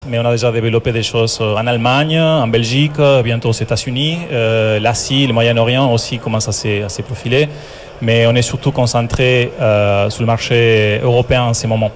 Mais on a déjà développé des choses en Allemagne, en Belgique, bientôt aux États-Unis. L'Asie, le Moyen-Orient aussi commence à se profiler. Mais on est surtout concentré sur le marché européen en ce moment.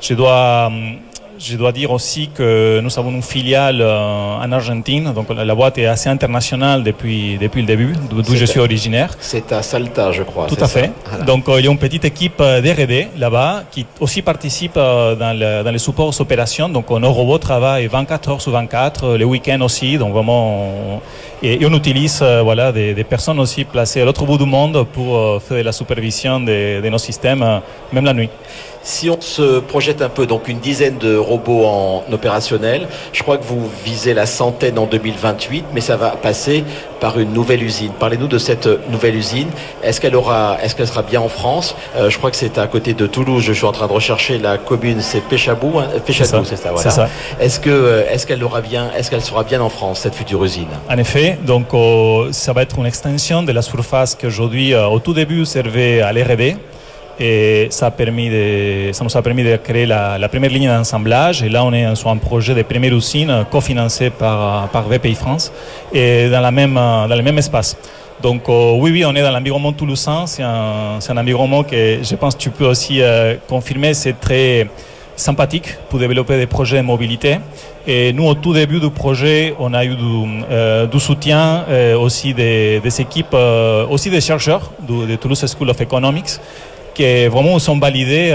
Je dois dire aussi que nous avons une filiale en Argentine, donc la boîte est assez internationale depuis le début, d'où je suis originaire. C'est à Salta, je crois. Tout à fait. Voilà. Donc il y a une petite équipe d'R&D là-bas qui aussi participe dans les supports aux opérations. Donc nos robots travaillent 24 heures sur 24, les week-ends aussi. Donc vraiment, et on utilise des personnes aussi placées à l'autre bout du monde pour faire de la supervision de nos systèmes, même la nuit. Si on se projette un peu, donc une dizaine de robots en opérationnel, je crois que vous visez la centaine en 2028, mais ça va passer par une nouvelle usine. Parlez-nous de cette nouvelle usine. Est-ce qu'elle sera bien en France? Je crois que c'est à côté de Toulouse. Je suis en train de rechercher la commune. C'est Péchadou, c'est ça. Voilà. C'est ça. Est-ce qu'elle sera bien en France, cette future usine? En effet, donc ça va être une extension de la surface qui aujourd'hui, au tout début, servait à l'R&D. Et ça nous a permis de créer la première ligne d'assemblage. Et là, on est sur un projet de première usine cofinancé par VPI France et dans le même espace. Donc oui, on est dans l'environnement toulousain. C'est un environnement que je pense que tu peux aussi confirmer. C'est très sympathique pour développer des projets de mobilité. Et nous, au tout début du projet, on a eu du soutien aussi des équipes, aussi des chercheurs de Toulouse School of Economics, qui vraiment ont validé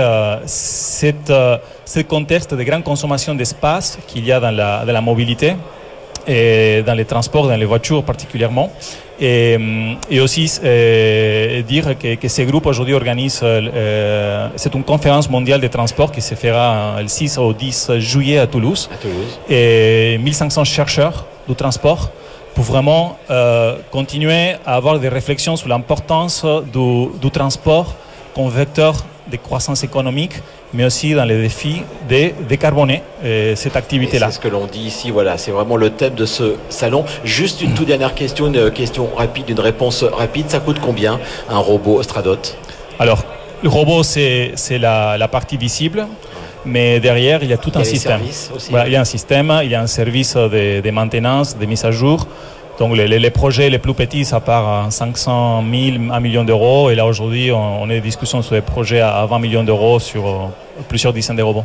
ce contexte de grande consommation d'espace qu'il y a dans la mobilité et dans les transports, dans les voitures particulièrement. Et aussi dire que ces groupes aujourd'hui organisent, c'est une conférence mondiale des transports qui se fera le 6 au 10 juillet à Toulouse. Et 1500 chercheurs du transport pour vraiment continuer à avoir des réflexions sur l'importance du transport comme vecteur de croissance économique, mais aussi dans les défis de décarboner cette activité-là. C'est ce que l'on dit ici, voilà, c'est vraiment le thème de ce salon. Juste une toute dernière question, une question rapide, une réponse rapide. Ça coûte combien un robot Stradot? Alors, le robot, c'est la partie visible, mais derrière, il y a tout un système. Voilà, il y a un système, il y a un service de maintenance, de mise à jour. Donc les projets les plus petits, ça part à 500 000, 1 million d'euros. Et là, aujourd'hui, on est en discussion sur des projets à 20 millions d'euros sur plusieurs dizaines de robots.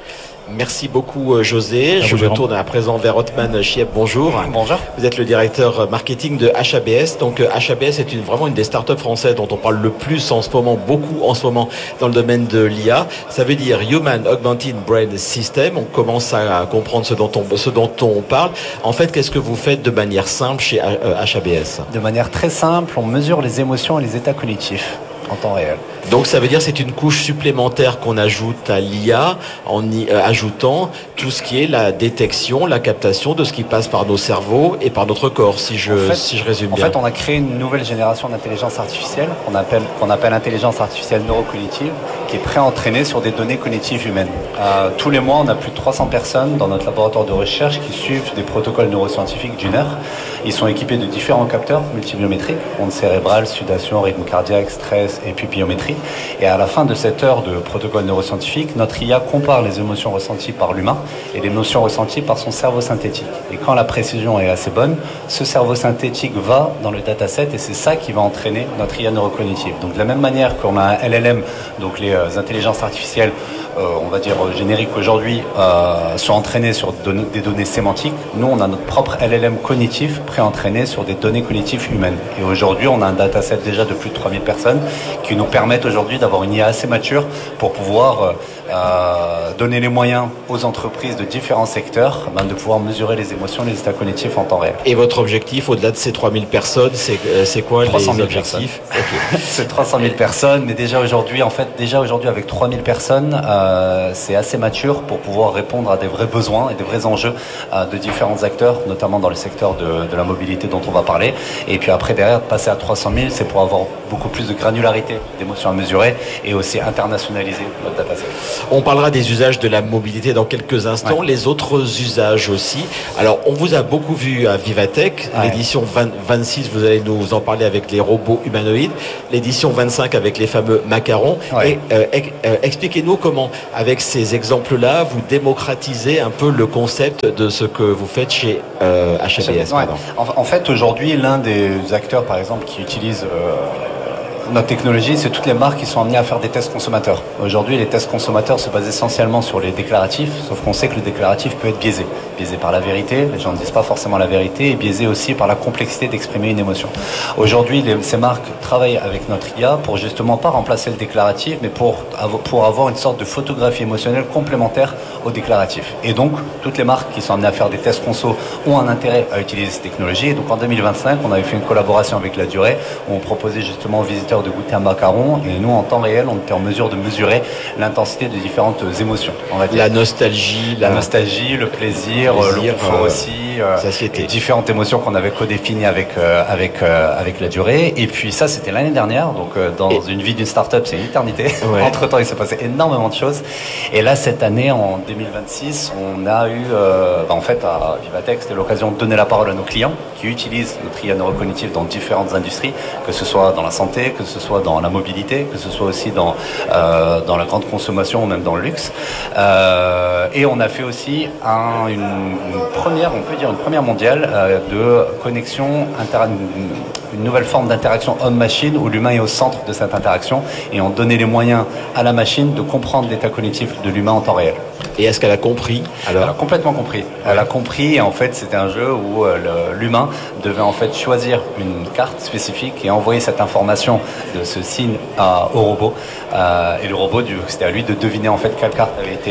Merci beaucoup José. Je me tourne à présent vers Othman Chieb. Bonjour. Bonjour. Vous êtes le directeur marketing de HABS. Donc HABS est vraiment une des startups françaises dont on parle le plus en ce moment, beaucoup en ce moment dans le domaine de l'IA. Ça veut dire Human Augmented Brain System. On commence à comprendre ce dont on parle. En fait, qu'est-ce que vous faites de manière simple chez HABS? De manière très simple, on mesure les émotions et les états cognitifs en temps réel. Donc ça veut dire que c'est une couche supplémentaire qu'on ajoute à l'IA en y ajoutant tout ce qui est la détection, la captation de ce qui passe par nos cerveaux et par notre corps, si je résume bien. En fait, on a créé une nouvelle génération d'intelligence artificielle qu'on appelle intelligence artificielle neurocognitive, qui est pré-entraînée sur des données cognitives humaines. Tous les mois, on a plus de 300 personnes dans notre laboratoire de recherche qui suivent des protocoles neuroscientifiques d'une heure. Ils sont équipés de différents capteurs multibiométriques, ondes cérébrales, sudation, rythme cardiaque, stress et pupillométrie. Et à la fin de cette heure de protocole neuroscientifique, notre IA compare les émotions ressenties par l'humain et les émotions ressenties par son cerveau synthétique. Et quand la précision est assez bonne, ce cerveau synthétique va dans le dataset et c'est ça qui va entraîner notre IA neurocognitive. Donc de la même manière qu'on a un LLM, donc les intelligences artificielles, on va dire génériques aujourd'hui, sont entraînées sur des données sémantiques. Nous, on a notre propre LLM cognitif pré-entraîné sur des données cognitives humaines. Et aujourd'hui, on a un dataset déjà de plus de 3000 personnes qui nous permettent aujourd'hui d'avoir une IA assez mature pour pouvoir donner les moyens aux entreprises de différents secteurs de pouvoir mesurer les émotions, les états cognitifs en temps réel. Et votre objectif, au-delà de ces 3000 personnes, c'est quoi les objectifs? Okay. C'est 300 000 personnes, mais déjà aujourd'hui, avec 3000 personnes, c'est assez mature pour pouvoir répondre à des vrais besoins et des vrais enjeux de différents acteurs, notamment dans le secteur de la mobilité dont on va parler. Et puis après, derrière, passer à 300 000, c'est pour avoir beaucoup plus de granularité d'émotions à mesurer et aussi internationaliser notre dataset. On parlera des usages de la mobilité dans quelques instants, les autres usages aussi. Alors, on vous a beaucoup vu à Vivatech, l'édition 26, vous allez nous en parler avec les robots humanoïdes, l'édition 25 avec les fameux macarons. Et expliquez-nous comment, avec ces exemples-là, vous démocratisez un peu le concept de ce que vous faites chez HBS. En fait, aujourd'hui, l'un des acteurs, par exemple, qui utilise notre technologie, c'est toutes les marques qui sont amenées à faire des tests consommateurs. Aujourd'hui, les tests consommateurs se basent essentiellement sur les déclaratifs, sauf qu'on sait que le déclaratif peut être biaisé. Biaisé par la vérité, les gens ne disent pas forcément la vérité, et biaisé aussi par la complexité d'exprimer une émotion. Aujourd'hui, ces marques travaillent avec notre IA pour justement pas remplacer le déclaratif, mais pour avoir une sorte de photographie émotionnelle complémentaire au déclaratif. Et donc, toutes les marques qui sont amenées à faire des tests conso ont un intérêt à utiliser ces technologies. Et donc, en 2025, on avait fait une collaboration avec La Durée, où on proposait justement aux visiteurs de goûter un macaron, et nous, en temps réel, on était en mesure de mesurer l'intensité de différentes émotions. On va dire. La nostalgie, le plaisir, le confort aussi, et différentes émotions qu'on avait codéfinies avec La Durée. Et puis ça, c'était l'année dernière, donc dans une vie d'une start-up, c'est une éternité. Entre-temps, il s'est passé énormément de choses. Et là, cette année, en 2026, on a eu, en fait, à Vivatech, c'était l'occasion de donner la parole à nos clients qui utilisent notre IA neurocognitive dans différentes industries, que ce soit dans la santé, que ce soit dans la mobilité, que ce soit aussi dans la grande consommation ou même dans le luxe. Et on a fait aussi une première mondiale de connexion, une nouvelle forme d'interaction homme-machine où l'humain est au centre de cette interaction et on donnait les moyens à la machine de comprendre l'état cognitif de l'humain en temps réel. Et est-ce qu'elle a compris alors? Elle a complètement compris. Elle a compris et en fait c'était un jeu où l'humain devait en fait choisir une carte spécifique et envoyer cette information de ce signe au robot. Et le robot, c'était à lui de deviner en fait quelle carte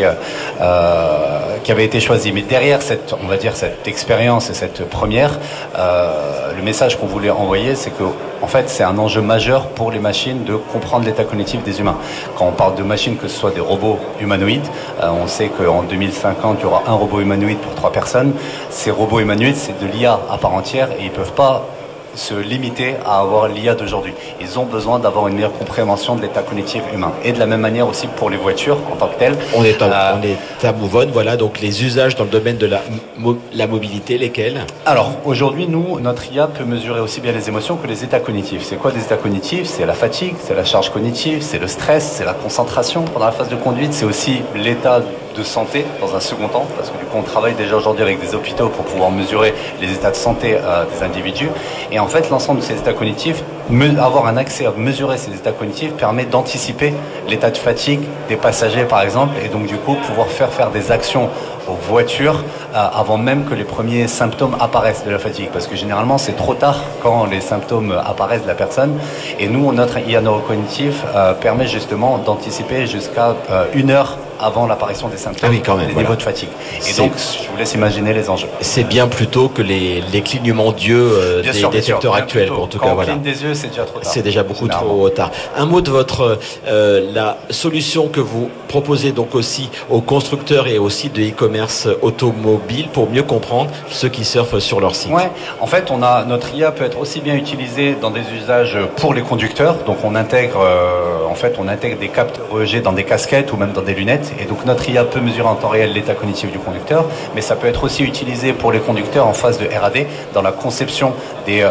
qui avait été choisie. Mais derrière cette expérience et cette première, le message qu'on voulait envoyer, c'est que en fait, c'est un enjeu majeur pour les machines de comprendre l'état cognitif des humains. Quand on parle de machines, que ce soit des robots humanoïdes, on sait qu'en 2050, il y aura un robot humanoïde pour 3 personnes. Ces robots humanoïdes, c'est de l'IA à part entière et ils ne peuvent pas se limiter à avoir l'IA d'aujourd'hui. Ils ont besoin d'avoir une meilleure compréhension de l'état cognitif humain. Et de la même manière aussi pour les voitures en tant que telles. On est à Mouvonne, voilà, donc les usages dans le domaine de la mobilité, lesquels? Alors, aujourd'hui, notre IA peut mesurer aussi bien les émotions que les états cognitifs. C'est quoi des états cognitifs? C'est la fatigue, c'est la charge cognitive, c'est le stress, c'est la concentration pendant la phase de conduite, c'est aussi l'état de santé dans un second temps, parce que du coup on travaille déjà aujourd'hui avec des hôpitaux pour pouvoir mesurer les états de santé des individus. Et en fait, l'ensemble de ces états cognitifs, avoir un accès à mesurer ces états cognitifs permet d'anticiper l'état de fatigue des passagers par exemple, et donc du coup pouvoir faire des actions aux voitures avant même que les premiers symptômes apparaissent de la fatigue, parce que généralement c'est trop tard quand les symptômes apparaissent de la personne. Et nous, notre IA neurocognitive permet justement d'anticiper jusqu'à 1 heure avant l'apparition des symptômes, des niveaux de fatigue. Et donc, je vous laisse imaginer les enjeux. C'est bien plutôt que les clignements d'yeux des détecteurs actuels. En tout cas, quand on cligne des yeux, c'est déjà trop tard. C'est déjà beaucoup trop tard. Un mot de la solution que vous proposez donc aussi aux constructeurs et aussi de e-commerce automobile pour mieux comprendre ceux qui surfent sur leur site. Ouais, en fait, notre IA peut être aussi bien utilisée dans des usages pour les conducteurs. Donc, on intègre des capteurs EEG dans des casquettes ou même dans des lunettes. Et donc notre IA peut mesurer en temps réel l'état cognitif du conducteur, mais ça peut être aussi utilisé pour les conducteurs en phase de R&D dans la conception des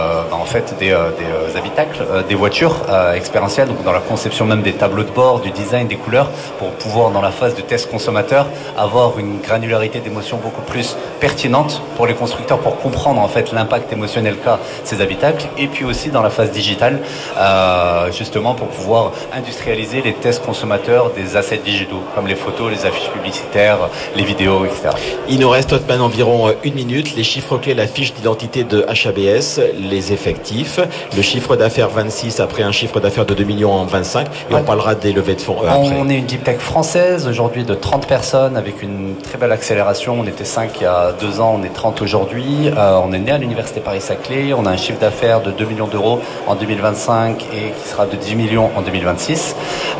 habitacles, des voitures expérientielles, donc dans la conception même des tableaux de bord, du design, des couleurs, pour pouvoir dans la phase de test consommateur avoir une granularité d'émotion beaucoup plus pertinente pour les constructeurs pour comprendre en fait l'impact émotionnel qu'a ces habitacles, et puis aussi dans la phase digitale justement pour pouvoir industrialiser les tests consommateurs des assets digitaux comme les photos, les affiches publicitaires, les vidéos, etc. Il nous reste maintenant environ 1 minute. Les chiffres clés, la fiche d'identité de HBS, les effectifs, le chiffre d'affaires 26 après un chiffre d'affaires de 2 millions en 25, et on parlera des levées de fonds après. On est une deep tech française aujourd'hui de 30 personnes avec une très belle accélération. On était 5 il y a 2 ans, on est 30 aujourd'hui. On est né à l'université Paris-Saclay. On a un chiffre d'affaires de 2 millions d'euros en 2025 et qui sera de 10 millions en 2026.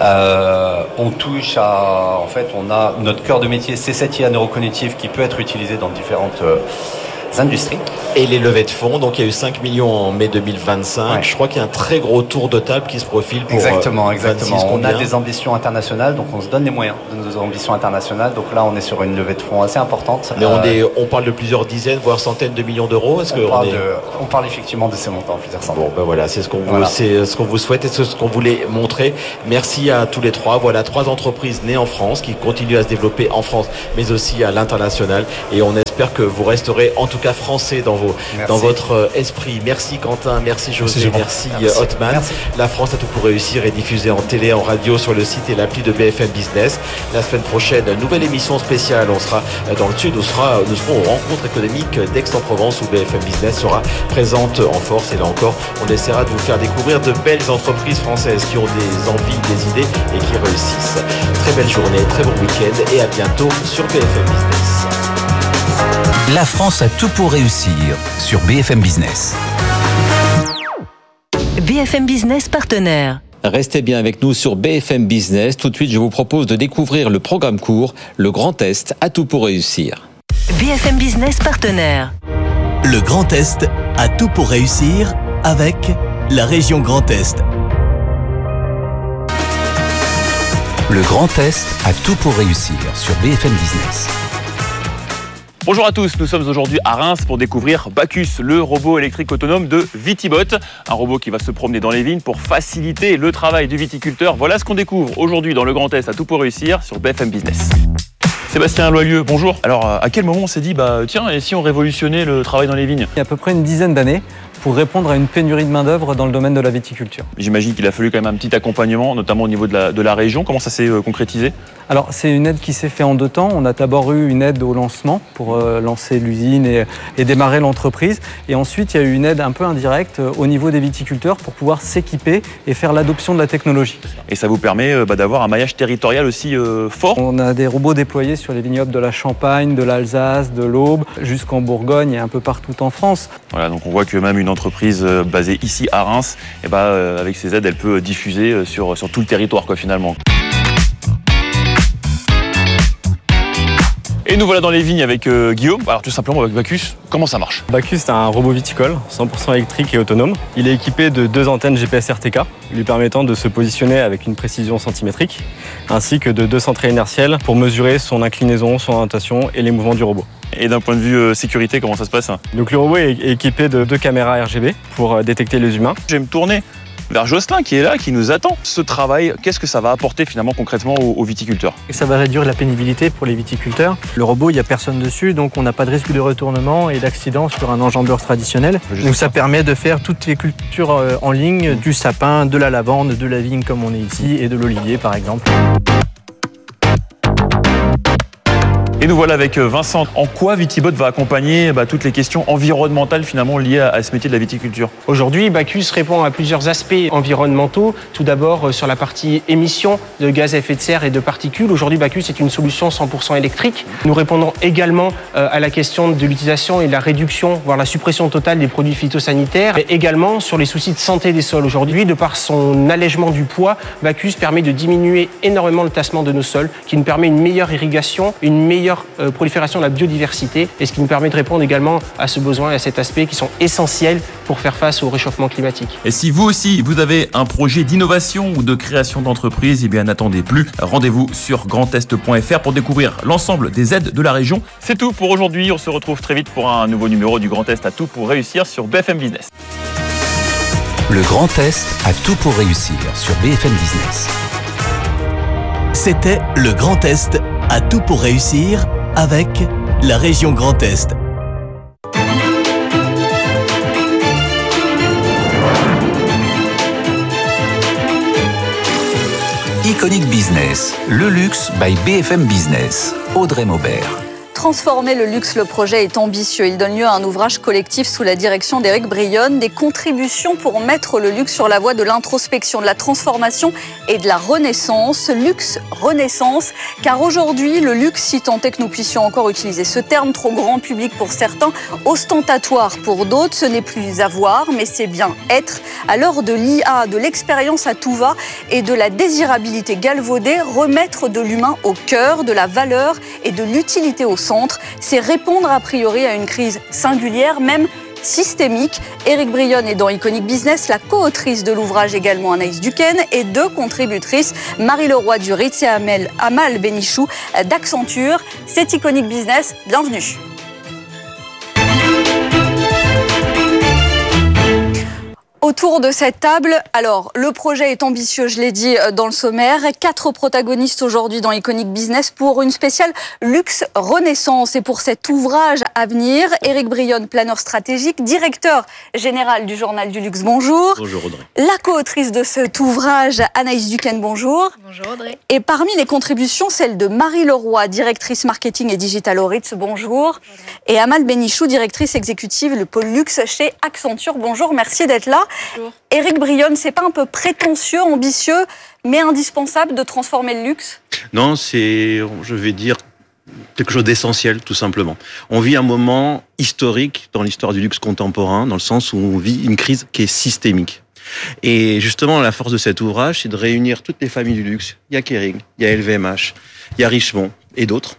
On touche on a notre cœur de métier, c'est cette IA neurocognitive qui peut être utilisée dans différentes industries. Et les levées de fonds, donc il y a eu 5 millions en mai 2025. Ouais. Je crois qu'il y a un très gros tour de table qui se profile pour Exactement. 26, on a des ambitions internationales, donc on se donne les moyens de nos ambitions internationales. Donc là, on est sur une levée de fonds assez importante. Mais on parle de plusieurs dizaines, voire centaines de millions d'euros. On parle effectivement de ces montants, plusieurs centaines. Bon, ben voilà, c'est ce qu'on vous souhaite et c'est ce qu'on voulait montrer. Merci à tous les trois. Voilà, 3 entreprises nées en France qui continuent à se développer en France, mais aussi à l'international. Et on espère que vous resterez en tout cas français dans votre esprit. Merci Quentin, merci José, merci Othman. La France a tout pour réussir est diffusée en télé, en radio, sur le site et l'appli de BFM Business. La semaine prochaine, nouvelle émission spéciale. On sera dans le sud, nous serons aux rencontres économiques d'Aix-en-Provence où BFM Business sera présente en force. Et là encore, on essaiera de vous faire découvrir de belles entreprises françaises qui ont des envies, des idées et qui réussissent. Très belle journée, très bon week-end et à bientôt sur BFM Business. La France a tout pour réussir sur BFM Business. BFM Business partenaire. Restez bien avec nous sur BFM Business. Tout de suite, je vous propose de découvrir le programme court, le Grand Test a tout pour réussir. BFM Business partenaire. Le Grand Est a tout pour réussir avec la région Grand Est. Le Grand Est a tout pour réussir sur BFM Business. Bonjour à tous, nous sommes aujourd'hui à Reims pour découvrir Bacchus, le robot électrique autonome de Vitibot. Un robot qui va se promener dans les vignes pour faciliter le travail du viticulteur. Voilà ce qu'on découvre aujourd'hui dans le Grand Est à tout pour réussir sur BFM Business. Sébastien Loyeux, bonjour. Alors à quel moment on s'est dit, tiens, et si on révolutionnait le travail dans les vignes ? Il y a à peu près une dizaine d'années, pour répondre à une pénurie de main-d'œuvre dans le domaine de la viticulture. J'imagine qu'il a fallu quand même un petit accompagnement, notamment au niveau de la région. Comment ça s'est concrétisé ? Alors, c'est une aide qui s'est faite en 2 temps. On a d'abord eu une aide au lancement pour lancer l'usine et démarrer l'entreprise. Et ensuite, il y a eu une aide un peu indirecte au niveau des viticulteurs pour pouvoir s'équiper et faire l'adoption de la technologie. Et ça vous permet d'avoir un maillage territorial aussi fort ? On a des robots déployés sur les vignobles de la Champagne, de l'Alsace, de l'Aube, jusqu'en Bourgogne et un peu partout en France. Voilà, donc on voit que même une entreprise basée ici à Reims, avec ses aides, elle peut diffuser sur tout le territoire finalement. Et nous voilà dans les vignes avec Guillaume. Alors tout simplement avec Bacchus, comment ça marche ? Bacchus, c'est un robot viticole 100% électrique et autonome. Il est équipé de 2 antennes GPS RTK, lui permettant de se positionner avec une précision centimétrique, ainsi que de 2 centrées inertielles pour mesurer son inclinaison, son orientation et les mouvements du robot. Et d'un point de vue sécurité, comment ça se passe ? Donc le robot est équipé de 2 caméras RGB pour détecter les humains. Je vais me tourner vers Jocelyn qui est là, qui nous attend. Ce travail, qu'est-ce que ça va apporter finalement concrètement aux viticulteurs ? Ça va réduire la pénibilité pour les viticulteurs. Le robot, il n'y a personne dessus, donc on n'a pas de risque de retournement et d'accident sur un enjambeur traditionnel. Donc ça permet de faire toutes les cultures en ligne, du sapin, de la lavande, de la vigne comme on est ici et de l'olivier par exemple. Et nous voilà avec Vincent. En quoi Vitibot va accompagner toutes les questions environnementales finalement liées à ce métier de la viticulture ? Aujourd'hui, Bacchus répond à plusieurs aspects environnementaux. Tout d'abord sur la partie émissions de gaz à effet de serre et de particules. Aujourd'hui, Bacchus est une solution 100% électrique. Nous répondons également à la question de l'utilisation et de la réduction, voire la suppression totale des produits phytosanitaires, mais également sur les soucis de santé des sols. Aujourd'hui, de par son allègement du poids, Bacchus permet de diminuer énormément le tassement de nos sols, qui nous permet une meilleure irrigation, une meilleure prolifération de la biodiversité et ce qui nous permet de répondre également à ce besoin et à cet aspect qui sont essentiels pour faire face au réchauffement climatique. Et si vous aussi, vous avez un projet d'innovation ou de création d'entreprise, n'attendez plus. Rendez-vous sur grandest.fr pour découvrir l'ensemble des aides de la région. C'est tout pour aujourd'hui. On se retrouve très vite pour un nouveau numéro du Grand Est à tout pour réussir sur BFM Business. Le Grand Est a tout pour réussir sur BFM Business. C'était le Grand Est a tout pour réussir avec la région Grand Est. Iconic Business, le luxe by BFM Business. Audrey Maubert. Transformer le luxe, le projet est ambitieux. Il donne lieu à un ouvrage collectif sous la direction d'Éric Brionne, des contributions pour mettre le luxe sur la voie de l'introspection, de la transformation et de la renaissance. Luxe, renaissance, car aujourd'hui, le luxe, si tant est que nous puissions encore utiliser ce terme, trop grand public pour certains, ostentatoire pour d'autres, ce n'est plus avoir, mais c'est bien être. À l'heure de l'IA, de l'expérience à tout va et de la désirabilité galvaudée, remettre de l'humain au cœur, de la valeur et de l'utilité au centre. centre. C'est répondre a priori à une crise singulière, même systémique. Éric Brionne est dans Iconic Business, la co-autrice de l'ouvrage également Anaïs Duquesne et 2 contributrices, Marie Leroy du Ritz et Amal Benichou d'Accenture. C'est Iconic Business, bienvenue. Autour de cette table, alors le projet est ambitieux, je l'ai dit dans le sommaire. 4 protagonistes aujourd'hui dans Iconic Business pour une spéciale Luxe Renaissance. Et pour cet ouvrage à venir, Éric Brionne, planeur stratégique, directeur général du Journal du Luxe, bonjour. Bonjour Audrey. La co-autrice de cet ouvrage, Anaïs Duquesne, bonjour. Bonjour Audrey. Et parmi les contributions, celle de Marie Leroy, directrice marketing et digital au Ritz, bonjour. Et Amal Benichou, directrice exécutive, le pôle luxe chez Accenture, bonjour, merci d'être là. Bonjour. Éric Brionne, c'est pas un peu prétentieux, ambitieux, mais indispensable de transformer le luxe? Non, c'est, je vais dire, quelque chose d'essentiel, tout simplement. On vit un moment historique dans l'histoire du luxe contemporain, dans le sens où on vit une crise qui est systémique. Et justement, la force de cet ouvrage, c'est de réunir toutes les familles du luxe. Il y a Kering, il y a LVMH, il y a Richemont et d'autres.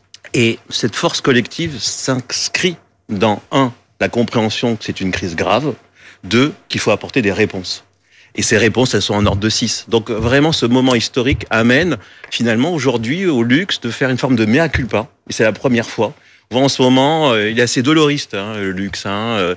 Et cette force collective s'inscrit dans, 1, la compréhension que c'est une crise grave, 2, qu'il faut apporter des réponses. Et ces réponses, elles sont en ordre de 6. Donc vraiment, ce moment historique amène finalement aujourd'hui au luxe de faire une forme de mea culpa. Et c'est la première fois. En ce moment, il est assez doloriste, le luxe.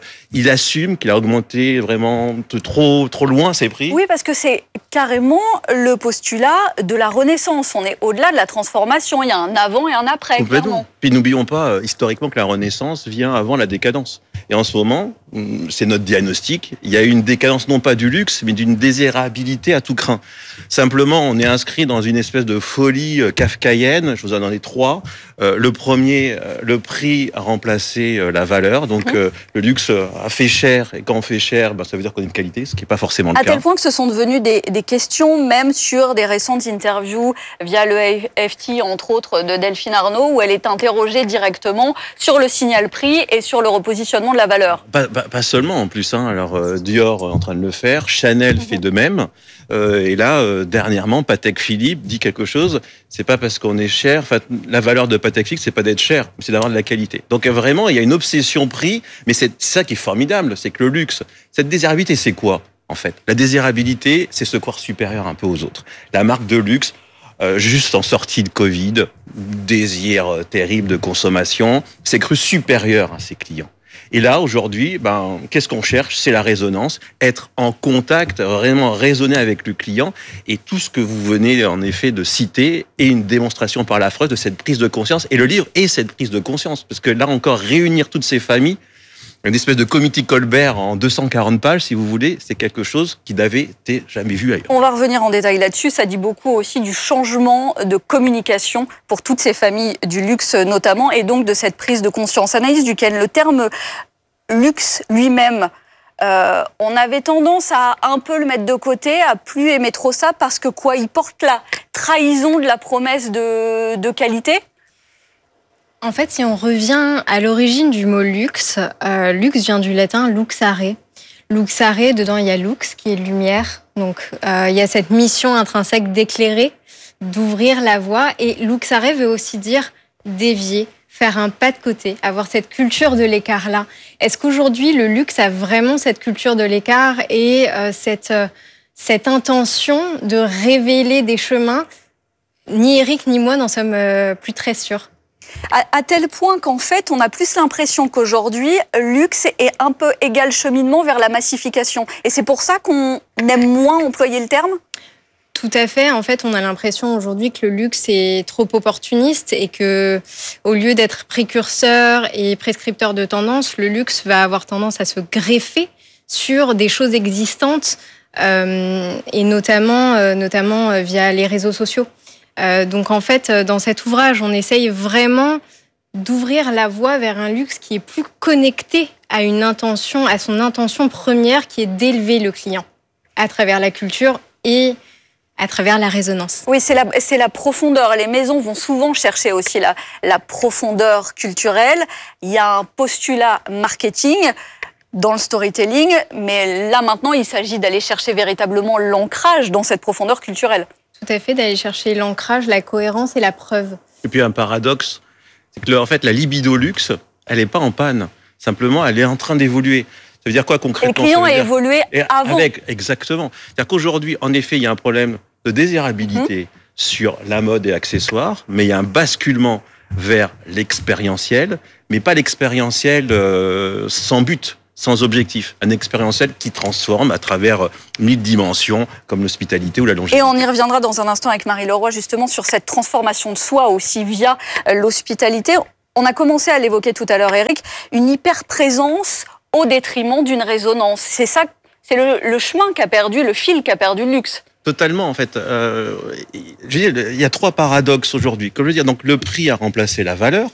Il assume qu'il a augmenté vraiment trop loin ses prix. Oui, parce que c'est carrément le postulat de la Renaissance. On est au-delà de la transformation. Il y a un avant et un après, Complètement. Clairement. Puis n'oublions pas, historiquement, que la Renaissance vient avant la décadence. Et en ce moment, c'est notre diagnostic, il y a une décadence non pas du luxe, mais d'une désirabilité à tout crin. Simplement, on est inscrit dans une espèce de folie kafkaïenne. Je vous en donne 3. Le premier, le prix a remplacé la valeur. Donc, le luxe a fait cher. Et quand on fait cher, ça veut dire qu'on a une qualité, ce qui n'est pas forcément le cas. À tel point que ce sont devenus des questions, même sur des récentes interviews via le FT, entre autres, de Delphine Arnault, où elle est interrogée directement sur le signal prix et sur le repositionnement de la valeur. Pas seulement, en plus. Alors, Dior est en train de le faire. Chanel fait de même. Et là, dernièrement, Patek Philippe dit quelque chose. C'est pas parce qu'on est cher. Enfin, la valeur de Patek Philippe, c'est pas d'être cher, c'est d'avoir de la qualité. Donc vraiment, il y a une obsession prix. Mais c'est ça qui est formidable, c'est que le luxe, cette désirabilité, c'est quoi en fait? La désirabilité, c'est se croire supérieur un peu aux autres. La marque de luxe, juste en sortie de Covid, désir terrible de consommation, s'est cru supérieur à ses clients. Et là, aujourd'hui, qu'est-ce qu'on cherche? C'est la résonance, être en contact, vraiment raisonner avec le client. Et tout ce que vous venez, en effet, de citer est une démonstration par la Freud de cette prise de conscience. Et le livre est cette prise de conscience. Parce que là encore, réunir toutes ces familles, une espèce de comité Colbert en 240 pages, si vous voulez, c'est quelque chose qui n'avait été jamais vu ailleurs. On va revenir en détail là-dessus. Ça dit beaucoup aussi du changement de communication pour toutes ces familles du luxe notamment, et donc de cette prise de conscience. Anaïs Duquesne, le terme luxe lui-même, on avait tendance à un peu le mettre de côté, à plus aimer trop ça, parce que quoi, il porte la trahison de la promesse de qualité. En fait, si on revient à l'origine du mot luxe, luxe vient du latin luxare. Luxare, dedans il y a lux qui est lumière. Donc il y a cette mission intrinsèque d'éclairer, d'ouvrir la voie. Et luxare veut aussi dire dévier, faire un pas de côté, avoir cette culture de l'écart-là. Est-ce qu'aujourd'hui le luxe a vraiment cette culture de l'écart et cette intention de révéler des chemins? Ni Éric ni moi n'en sommes plus très sûrs. À tel point qu'en fait, on a plus l'impression qu'aujourd'hui, luxe est un peu égal cheminement vers la massification. Et c'est pour ça qu'on aime moins employer le terme? Tout à fait. En fait, on a l'impression aujourd'hui que le luxe est trop opportuniste et que, au lieu d'être précurseur et prescripteur de tendance, le luxe va avoir tendance à se greffer sur des choses existantes, et notamment via les réseaux sociaux. Donc en fait, dans cet ouvrage, on essaye vraiment d'ouvrir la voie vers un luxe qui est plus connecté à son intention première, qui est d'élever le client à travers la culture et à travers la résonance. Oui, c'est la profondeur. Les maisons vont souvent chercher aussi la profondeur culturelle. Il y a un postulat marketing dans le storytelling, mais là maintenant, il s'agit d'aller chercher véritablement l'ancrage dans cette profondeur culturelle. Tout à fait, d'aller chercher l'ancrage, la cohérence et la preuve. Et puis un paradoxe, En fait, la libido luxe, elle n'est pas en panne. Simplement, elle est en train d'évoluer. Ça veut dire quoi concrètement? Et le client a évolué avant. Exactement. C'est-à-dire qu'aujourd'hui, en effet, il y a un problème de désirabilité sur la mode et accessoires, mais il y a un basculement vers l'expérientiel, mais pas l'expérientiel sans but, sans objectif. Un expérientiel qui transforme à travers 1000 dimensions, comme l'hospitalité ou la longévité. Et on y reviendra dans un instant avec Marie Leroy, justement, sur cette transformation de soi aussi via l'hospitalité. On a commencé à l'évoquer tout à l'heure, Eric, une hyper-présence au détriment d'une résonance. C'est ça, c'est le chemin qu'a perdu, le fil qu'a perdu le luxe. Totalement, en fait. Il y a 3 paradoxes aujourd'hui. Comme je veux dire, donc le prix a remplacé la valeur.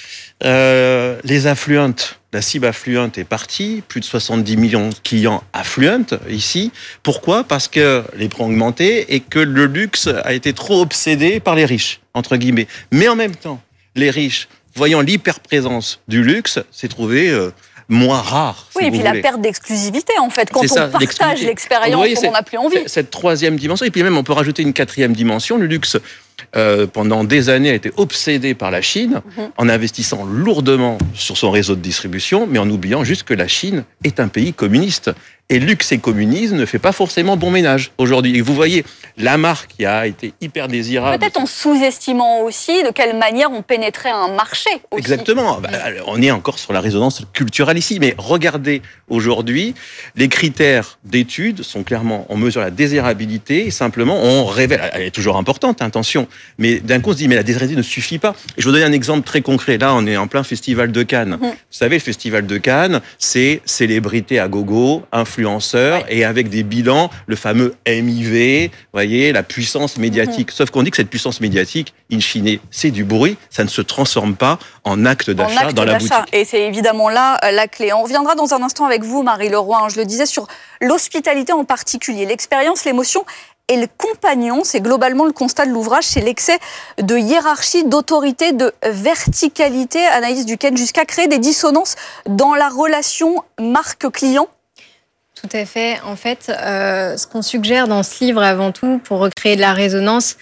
Les affluentes, la cible affluente est partie, plus de 70 millions de clients affluentes ici. Pourquoi? Parce que les prix ont augmenté et que le luxe a été trop obsédé par les riches, entre guillemets. Mais en même temps, les riches, voyant l'hyperprésence du luxe, s'est trouvé moins rare. Oui, et puis la perte d'exclusivité, en fait. Quand on partage l'expérience, on n'a plus envie. Cette 3e dimension, et puis même on peut rajouter une 4e dimension. Le luxe, pendant des années, a été obsédé par la Chine, en investissant lourdement sur son réseau de distribution, mais en oubliant juste que la Chine est un pays communiste. Et luxe et communisme ne fait pas forcément bon ménage aujourd'hui. Et vous voyez, la marque qui a été hyper désirable. Peut-être en sous-estimant aussi de quelle manière on pénétrait un marché aussi. Exactement. On est encore sur la résonance culturelle ici. Mais regardez, aujourd'hui, les critères d'études sont clairement, on mesure la désirabilité et simplement on révèle, elle est toujours importante, attention, mais d'un coup on se dit, mais la désirabilité ne suffit pas. Et je vais vous donner un exemple très concret. Là, on est en plein festival de Cannes. Vous savez, le festival de Cannes, c'est célébrité à gogo, influenceurs, et avec des bilans, le fameux MIV, voyez, la puissance médiatique. Sauf qu'on dit que cette puissance médiatique, in fine, c'est du bruit, ça ne se transforme pas en acte d'achat dans la boutique. Et c'est évidemment là la clé. On reviendra dans un instant avec vous, Marie Leroy, je le disais, sur l'hospitalité en particulier, l'expérience, l'émotion et le compagnon. C'est globalement le constat de l'ouvrage, c'est l'excès de hiérarchie, d'autorité, de verticalité, Anaïs Duquesne, jusqu'à créer des dissonances dans la relation marque-client. Tout à fait. En fait, ce qu'on suggère dans ce livre, avant tout, pour recréer de la résonance,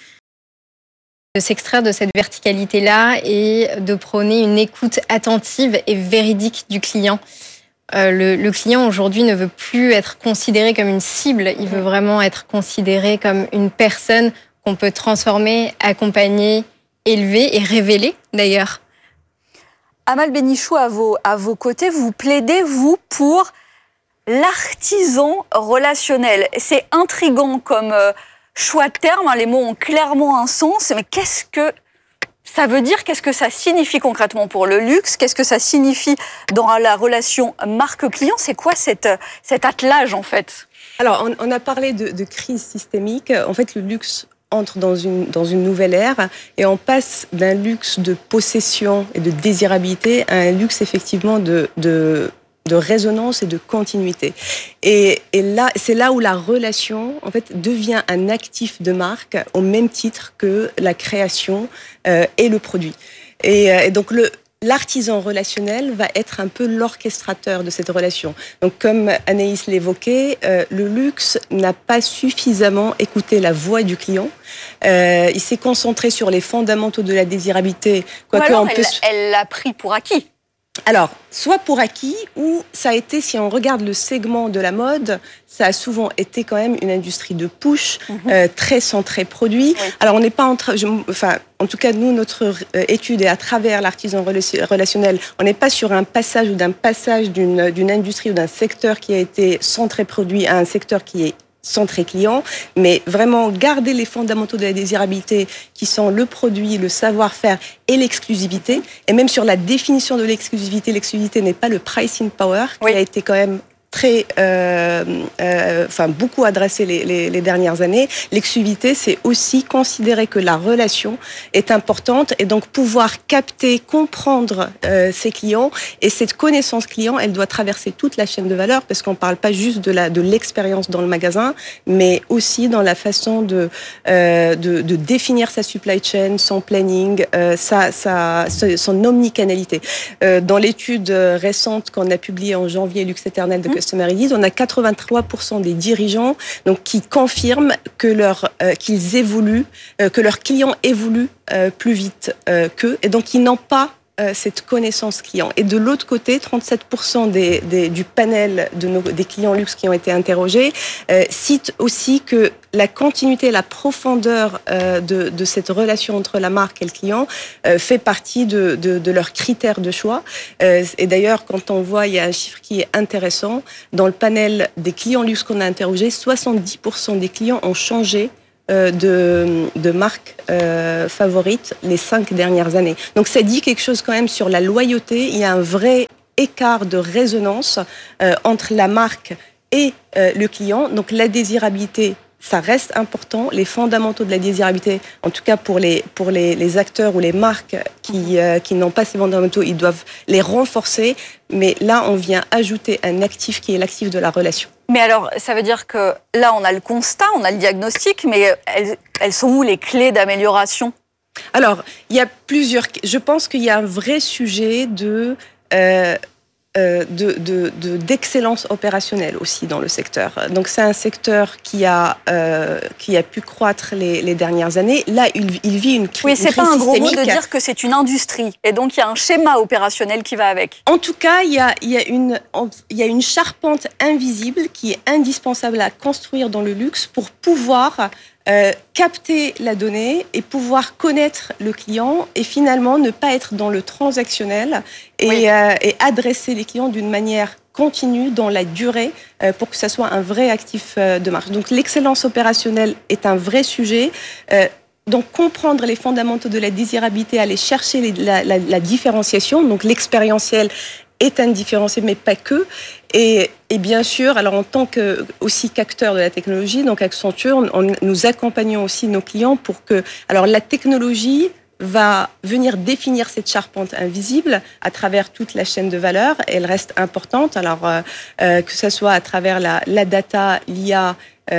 de s'extraire de cette verticalité-là et de prôner une écoute attentive et véridique du client. Le client, aujourd'hui, ne veut plus être considéré comme une cible. Il veut vraiment être considéré comme une personne qu'on peut transformer, accompagner, élever et révéler, d'ailleurs. Amal Bénichou, à vos côtés, vous plaidez, vous, pour l'artisan relationnel. C'est intriguant comme choix de terme, les mots ont clairement un sens, mais qu'est-ce que ça veut dire? Qu'est-ce que ça signifie concrètement pour le luxe? Qu'est-ce que ça signifie dans la relation marque-client? C'est quoi cet attelage, en fait? Alors, on a parlé de crise systémique. En fait, le luxe entre dans une nouvelle ère et on passe d'un luxe de possession et de désirabilité à un luxe, effectivement, de résonance et de continuité. Et là, c'est là où la relation, en fait, devient un actif de marque au même titre que la création et le produit. Et donc, l'artisan relationnel va être un peu l'orchestrateur de cette relation. Donc, comme Anaïs l'évoquait, le luxe n'a pas suffisamment écouté la voix du client. Il s'est concentré sur les fondamentaux de la désirabilité. Elle l'a pris pour acquis. Alors, soit pour acquis, ou ça a été, si on regarde le segment de la mode, ça a souvent été quand même une industrie de push, très centrée produit. Oui. Alors, on n'est pas en tout cas, nous, notre étude est à travers l'artisan relationnel. On n'est pas sur un passage d'une industrie ou d'un secteur qui a été centré produit à un secteur qui est centré client, mais vraiment garder les fondamentaux de la désirabilité qui sont le produit, le savoir-faire et l'exclusivité. Et même sur la définition de l'exclusivité n'est pas le pricing power qui a été quand même très, beaucoup adressé les dernières années. L'exclusivité, c'est aussi considérer que la relation est importante et donc pouvoir capter, comprendre ses clients. Et cette connaissance client, elle doit traverser toute la chaîne de valeur parce qu'on ne parle pas juste de l'expérience dans le magasin, mais aussi dans la façon de définir sa supply chain, son planning, son omnicanalité. Dans l'étude récente qu'on a publiée en janvier, Luxe Éternel de Customer Elite, on a 83% des dirigeants donc, qui confirment qu'ils évoluent, que leurs clients évoluent plus vite qu'eux, et donc ils n'ont pas cette connaissance client. Et de l'autre côté, 37% du panel des clients luxe qui ont été interrogés citent aussi que la continuité, la profondeur de cette relation entre la marque et le client fait partie de leurs critères de choix. Et d'ailleurs, quand on voit, il y a un chiffre qui est intéressant. Dans le panel des clients luxe qu'on a interrogés, 70% des clients ont changé de marque favorite les 5 dernières années. Donc ça dit quelque chose quand même sur la loyauté. Il y a un vrai écart de résonance entre la marque et le client. Donc la désirabilité, ça reste important. Les fondamentaux de la désirabilité, en tout cas pour les acteurs ou les marques qui n'ont pas ces fondamentaux, ils doivent les renforcer. Mais là, on vient ajouter un actif qui est l'actif de la relation. Mais alors, ça veut dire que là, on a le constat, on a le diagnostic, mais elles sont où les clés d'amélioration ? Alors, il y a plusieurs... Je pense qu'il y a un vrai sujet d'excellence opérationnelle aussi dans le secteur. Donc c'est un secteur qui a pu croître les dernières années. Là, il vit une crise. Oui, c'est pas un gros mot systémique. de dire que c'est une industrie. Et donc il y a un schéma opérationnel qui va avec. En tout cas, il y a une charpente invisible qui est indispensable à construire dans le luxe pour pouvoir capter la donnée et pouvoir connaître le client et finalement ne pas être dans le transactionnel et adresser les clients d'une manière continue dans la durée pour que ça soit un vrai actif de marque. Donc l'excellence opérationnelle est un vrai sujet. Donc comprendre les fondamentaux de la désirabilité, aller chercher la différenciation, donc l'expérientiel est un différenciel, mais pas que. Et bien sûr, alors en tant que aussi qu'acteur de la technologie, donc Accenture, nous accompagnons aussi nos clients pour que... Alors la technologie va venir définir cette charpente invisible à travers toute la chaîne de valeur. Elle reste importante, alors que ce soit à travers la data, l'IA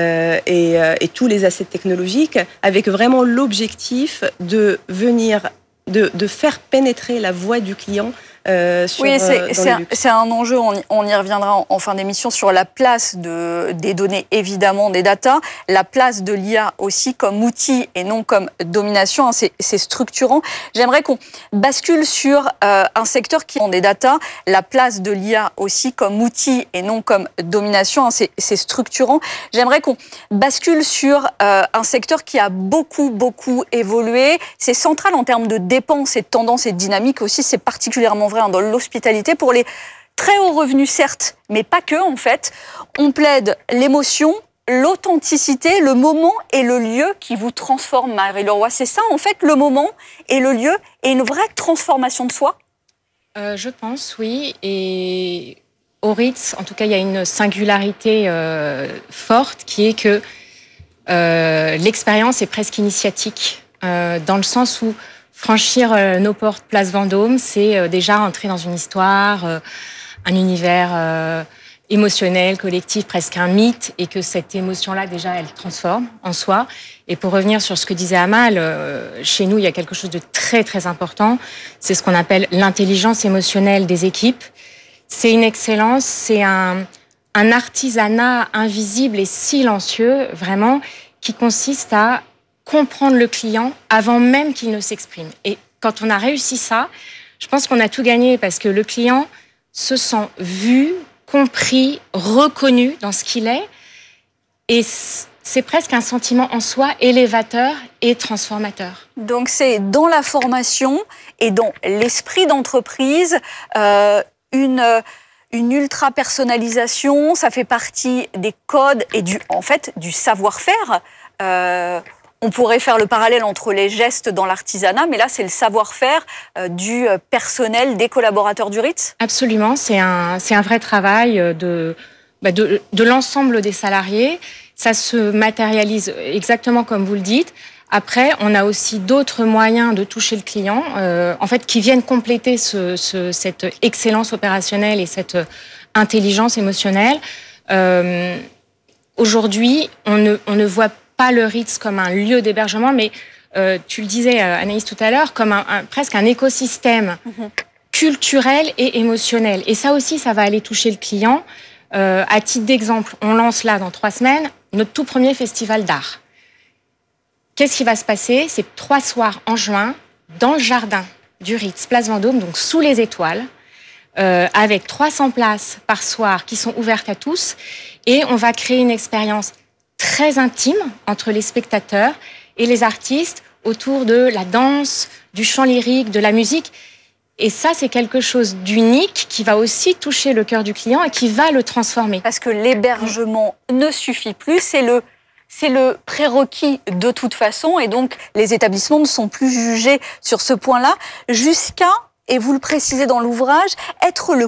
et tous les assets technologiques, avec vraiment l'objectif de venir, de faire pénétrer la voix du client. Oui, c'est un enjeu, on y reviendra en fin d'émission, sur la place des données, évidemment, des data, la place de l'IA aussi comme outil et non comme domination, hein, c'est structurant. J'aimerais qu'on bascule sur un secteur qui a des data, la place de l'IA aussi comme outil et non comme domination, hein, c'est structurant. J'aimerais qu'on bascule sur un secteur qui a beaucoup évolué, c'est central en termes de dépenses et de tendances et de dynamique aussi, c'est particulièrement vrai dans l'hospitalité, pour les très hauts revenus certes, mais pas que en fait. On plaide l'émotion, l'authenticité, le moment et le lieu qui vous transforment, Marie-Leroy. C'est ça en fait, le moment et le lieu et une vraie transformation de soi ? Je pense, oui. Et au Ritz, en tout cas, il y a une singularité forte qui est que l'expérience est presque initiatique, dans le sens où franchir nos portes Place Vendôme, c'est déjà entrer dans une histoire, un univers émotionnel, collectif, presque un mythe, et que cette émotion-là, déjà, elle transforme en soi. Et pour revenir sur ce que disait Amal, chez nous, il y a quelque chose de très important. C'est ce qu'on appelle l'intelligence émotionnelle des équipes. C'est une excellence, c'est un artisanat invisible et silencieux, vraiment, qui consiste à comprendre le client avant même qu'il ne s'exprime. Et quand on a réussi ça, je pense qu'on a tout gagné parce que le client se sent vu, compris, reconnu dans ce qu'il est. Et c'est presque un sentiment en soi élévateur et transformateur. Donc c'est dans la formation et dans l'esprit d'entreprise, une ultra-personnalisation, ça fait partie des codes et du savoir-faire. On pourrait faire le parallèle entre les gestes dans l'artisanat, mais là, c'est le savoir-faire du personnel, des collaborateurs du Ritz. Absolument, c'est un vrai travail de l'ensemble des salariés. Ça se matérialise exactement comme vous le dites. Après, on a aussi d'autres moyens de toucher le client, qui viennent compléter cette excellence opérationnelle et cette intelligence émotionnelle. Aujourd'hui, on ne voit pas le Ritz comme un lieu d'hébergement, mais tu le disais, Anaïs, tout à l'heure, comme presque un écosystème culturel et émotionnel. Et ça aussi, ça va aller toucher le client. À titre d'exemple, on lance là, dans 3 semaines, notre tout premier festival d'art. Qu'est-ce qui va se passer ? C'est 3 soirs en juin, dans le jardin du Ritz Place Vendôme, donc sous les étoiles, avec 300 places par soir qui sont ouvertes à tous. Et on va créer une expérience très intime entre les spectateurs et les artistes autour de la danse, du chant lyrique, de la musique. Et ça, c'est quelque chose d'unique qui va aussi toucher le cœur du client et qui va le transformer. Parce que l'hébergement ne suffit plus, c'est le prérequis de toute façon, et donc les établissements ne sont plus jugés sur ce point-là, jusqu'à, et vous le précisez dans l'ouvrage, être le